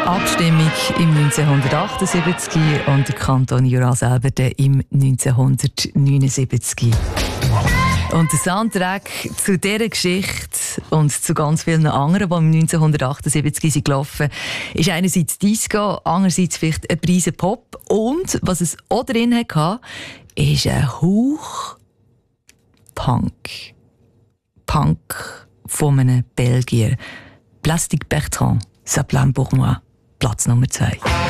Abstimmung im 1978 und der Kanton Jura selber im 1979. Und der Soundtrack zu dieser Geschichte und zu ganz vielen anderen, die im 1978 sind gelaufen, ist einerseits Disco, andererseits vielleicht ein Prise Pop. Und was es auch drin hatte, ist ein Hauch Punk. Punk von einem Belgier. Plastic Bertrand, Ça plane pour moi. Platz Nummer 2.